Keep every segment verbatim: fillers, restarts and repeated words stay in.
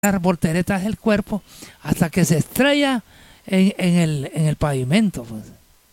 dar volteretas el cuerpo hasta que se estrella en, en, el, en el pavimento. Pues.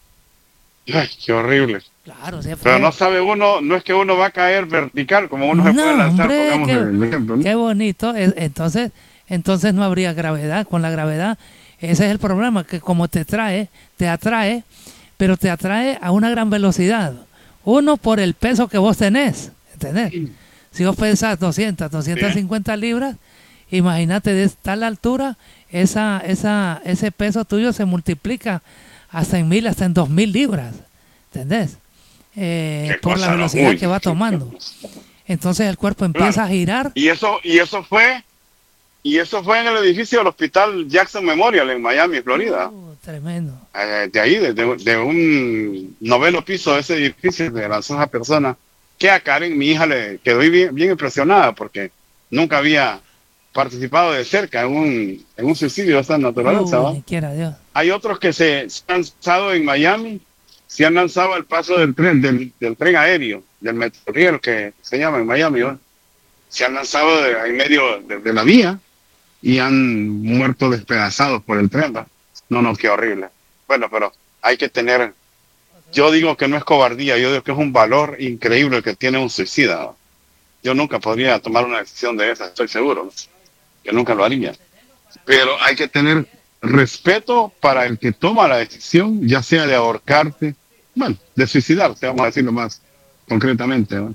Ay, qué horrible. Claro, sí, pero no sabe uno, no es que uno va a caer vertical, como uno no, se puede lanzar, hombre, pongamos qué, el ejemplo, ¿no? Qué bonito. Entonces, entonces no habría gravedad. Con la gravedad, ese es el problema, que como te trae, te atrae, pero te atrae a una gran velocidad. Uno, por el peso que vos tenés, ¿entendés? Sí. Si vos pesás doscientas, doscientas cincuenta sí. libras, imagínate de tal altura, esa, esa, ese peso tuyo se multiplica hasta en mil, hasta en dos mil libras, ¿entendés? Eh, por la velocidad que va tomando. Entonces el cuerpo empieza claro. a girar. Y eso, y eso fue, y eso fue en el edificio del Hospital Jackson Memorial en Miami, Florida. Uh, tremendo. Eh, de ahí, de, de un noveno piso de ese edificio, se lanzó esa persona, que a Karen, mi hija, le quedó bien, bien impresionada porque nunca había participado de cerca en un, en un suicidio de esa naturaleza. Uh, ni quiera Dios. Hay otros que se, se han lanzado en Miami, se han lanzado al paso del tren, del, del tren aéreo, del Metrorail que se llama en Miami, ¿no? Se han lanzado de, en medio de, de la vía y han muerto despedazados por el tren, ¿no? No, no, qué horrible. Bueno, pero hay que tener, yo digo que no es cobardía, yo digo que es un valor increíble que tiene un suicida, ¿no? Yo nunca podría tomar una decisión de esa, estoy seguro, ¿no? Que nunca lo haría. Pero hay que tener respeto para el que toma la decisión, ya sea de ahorcarte, bueno, de suicidarte, vamos a decirlo más concretamente, ¿no?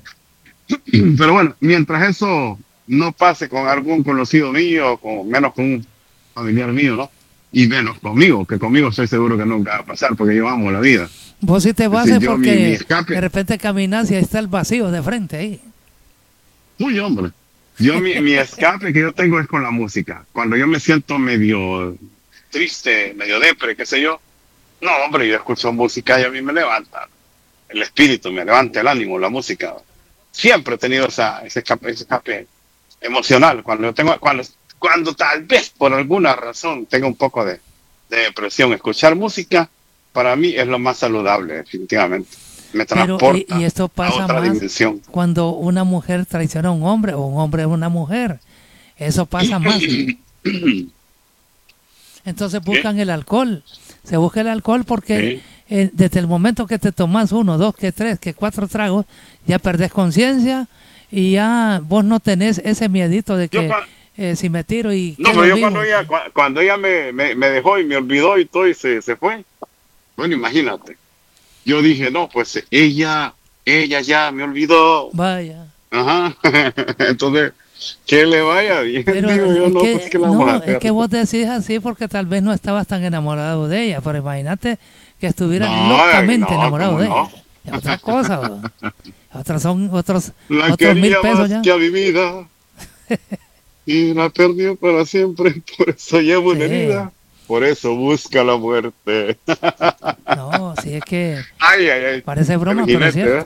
Pero bueno, mientras eso no pase con algún conocido mío, con, menos con un familiar mío, ¿no? Y menos conmigo, que conmigo estoy seguro que nunca va a pasar, porque yo amo la vida. Vos sí te vas es decir, porque mi, mi escape, de repente caminas y ahí está el vacío de frente ahí. Uy, hombre. Yo mi, mi escape que yo tengo es con la música. Cuando yo me siento medio triste, medio depre, qué sé yo, no, hombre, yo escucho música y a mí me levanta el espíritu, me levanta el ánimo, la música. Siempre he tenido esa, ese, escape, ese escape emocional. Cuando yo tengo, cuando, cuando tal vez por alguna razón tenga un poco de, de depresión, escuchar música para mí es lo más saludable, definitivamente. Me transporta Pero, y, y esto pasa a otra más dimensión. Cuando una mujer traiciona a un hombre o un hombre a una mujer. Eso pasa más. Entonces buscan ¿Qué? el alcohol. Se busca el alcohol porque eh, desde el momento que te tomas uno, dos, que tres, que cuatro tragos, ya perdés conciencia y ya vos no tenés ese miedito de que eh, si me tiro y... No, pero yo cuando ella, cuando ella me, me, me dejó y me olvidó y todo y se, se fue, bueno, imagínate. Yo dije, no, pues ella, ella ya me olvidó. Vaya. Ajá. Entonces, que le vaya bien. Pero digo yo, es no, que, pues que la no, vamos a es que vos decís así porque tal vez no estabas tan enamorado de ella, pero imagínate que estuvieras no, locamente no, enamorado de no. ella. Es otra cosa, ¿verdad? Otros son otros, la otros mil pesos más ya. Que a mi vida y la perdió para siempre, por eso llevo sí. una herida. Por eso busca la muerte. No, sí es que ay, ay, ay. parece broma, pero es cierto. ¿eh?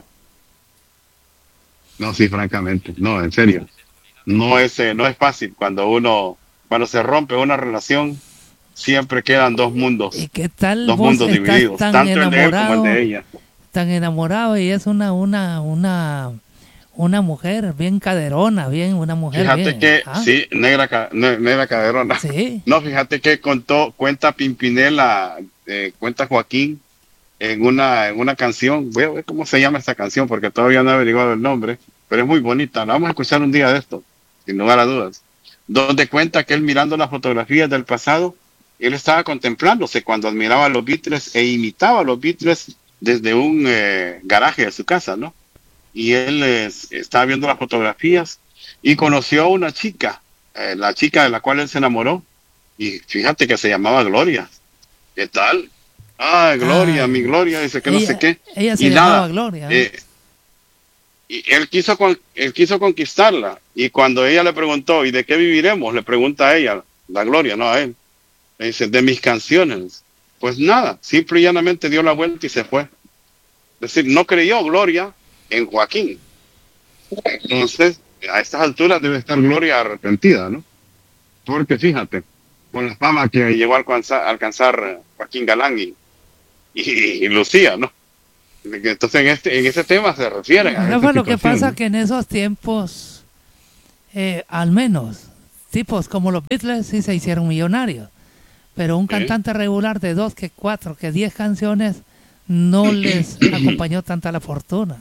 No, sí, francamente, no, en serio. No es, eh, no es fácil cuando uno, cuando se rompe una relación, siempre quedan dos mundos. ¿Y qué tal dos vos mundos divididos, tan tanto enamorado, el de él como el de ella. Tan enamorado y es una, una, una, una mujer bien caderona, bien, una mujer fíjate bien. que, ¿Ah? sí, negra, negra caderona. Sí. No, fíjate que contó, cuenta Pimpinela, eh, cuenta Joaquín en una, en una canción, voy a ver cómo se llama esta canción porque todavía no he averiguado el nombre, pero es muy bonita, la vamos a escuchar un día de esto, sin lugar a dudas, donde cuenta que él mirando las fotografías del pasado, él estaba contemplándose cuando admiraba a los Beatles e imitaba a los Beatles desde un eh, garaje de su casa, ¿no? Y él eh, estaba viendo las fotografías y conoció a una chica, eh, la chica de la cual él se enamoró, y fíjate que se llamaba Gloria. ¿Qué tal? Ah, Gloria, Ay, mi Gloria, dice que ella, no sé qué. Ella se y llamaba nada, Gloria. Eh, y él quiso, con, él quiso conquistarla, y cuando ella le preguntó, ¿y de qué viviremos? Le pregunta a ella, la Gloria, no a él. Le dice, de mis canciones. Pues nada, simple y llanamente dio la vuelta y se fue. Es decir, no creyó Gloria en Joaquín. Entonces, a estas alturas debe estar Gloria arrepentida, ¿no? Porque fíjate, con la fama que llegó a alcanzar, a alcanzar Joaquín Galán y, y, y Lucía, ¿no? Entonces, en este en ese tema se refiere a no, lo que pasa que en esos tiempos, eh, al menos, tipos como los Beatles sí se hicieron millonarios, pero un Sí. cantante regular de dos, que cuatro, que diez canciones no les acompañó tanta la fortuna.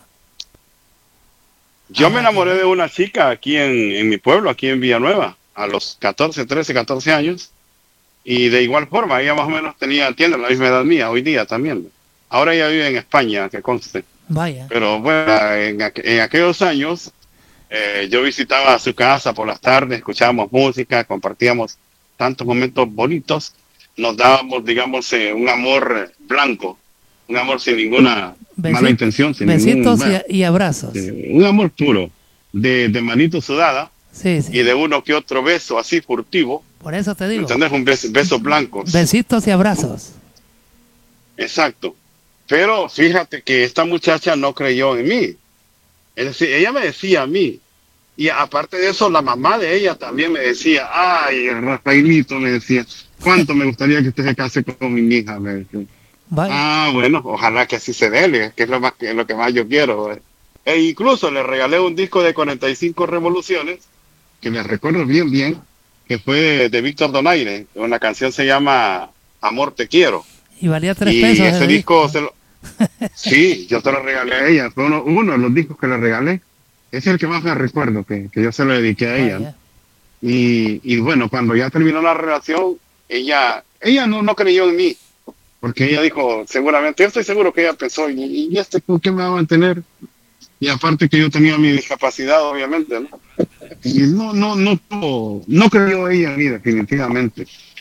Yo me Ah, enamoré de una chica aquí en, en mi pueblo, aquí en Villanueva, a los catorce, trece, catorce años. Y de igual forma, ella más o menos tenía, tiene la misma edad mía, hoy día también. Ahora ella vive en España, que conste. Vaya, Pero bueno, en, aqu- en aquellos años eh, yo visitaba su casa por las tardes, escuchábamos música, compartíamos tantos momentos bonitos, nos dábamos, digamos, eh, un amor blanco, un amor sin ninguna mala Besi- intención, sin besitos ningún, y, y abrazos. eh, un amor puro, de, de manito sudada Sí, y sí. de uno que otro beso así furtivo, Por eso te ¿me digo, entendés? Un beso, besos blancos, besitos y abrazos. exacto. Pero fíjate que esta muchacha no creyó en mí. Es decir, ella me decía a mí, y aparte de eso, la mamá de ella también me decía, ay, Rafaelito, me decía, cuánto me gustaría que usted se case con mi hija, me decía. Vaya, Ah, bueno, ojalá que así se dé, que es lo más que lo que más yo quiero. eh. E incluso le regalé un disco de cuarenta y cinco revoluciones, que me recuerdo bien, bien, que fue de, de Víctor Donaire. Una canción se llama Amor te quiero. y valía tres Y pesos ese ese disco disco. se lo, sí, yo se lo regalé a ella, fue uno, uno de los discos que le regalé. Ese es el que más me recuerdo, que, que yo se lo dediqué a ella, ¿no? Vaya, Y, y bueno, cuando ya terminó la relación, ella, ella no, no creyó en mí, porque ella dijo, seguramente, yo estoy seguro que ella pensó, ¿y, y este con qué me va a mantener? Y aparte que yo tenía mi discapacidad, obviamente, ¿no? Y no, no, no, no, no creyó ella en mí, definitivamente.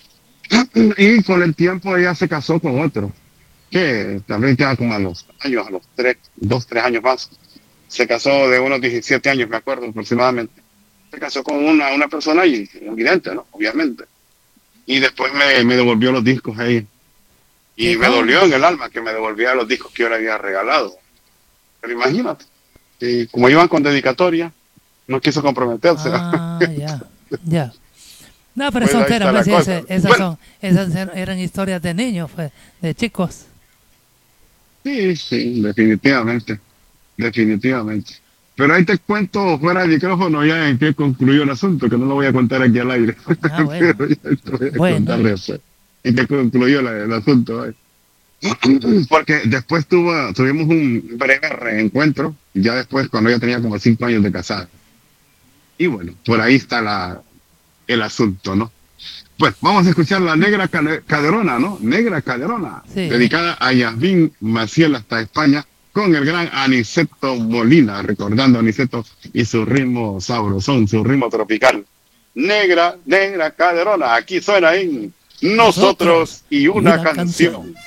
Y con el tiempo ella se casó con otro, que también queda como a los años, a los tres, dos, tres años más. Se casó de unos diecisiete años, me acuerdo aproximadamente. Se casó con una, una persona y evidente, ¿no? Obviamente. Y después me, me devolvió los discos a ella. Y qué me dolió cosa. en el alma que me devolviera los discos que yo le había regalado. Pero imagínate, y como iban con dedicatoria, no quiso comprometerse. Ah, ya, ya. No, pero Pues son ahí que está eran, la pues, cosa. ese- esas Bueno, son, esas er- eran historias de niños, pues, de chicos. sí, sí, definitivamente, definitivamente. Pero ahí te cuento fuera del micrófono ya en qué concluyó el asunto, que no lo voy a contar aquí al aire. Ah, bueno, Pero ya te voy a contar bueno, después. En qué concluyó la- el asunto. ¿Vale? Porque después tuvo, tuvimos un breve reencuentro, ya después cuando ella tenía como cinco años de casada. Y bueno, por ahí está la, el asunto, ¿no? Pues vamos a escuchar la Negra Cale- Caderona, ¿no? Negra Caderona, sí. dedicada a Yasmín Maciel hasta España, con el gran Aniceto Molina, recordando a Aniceto y su ritmo sabrosón, su ritmo tropical. Negra, negra Caderona, aquí suena en Nosotros Nosotros y una, canción.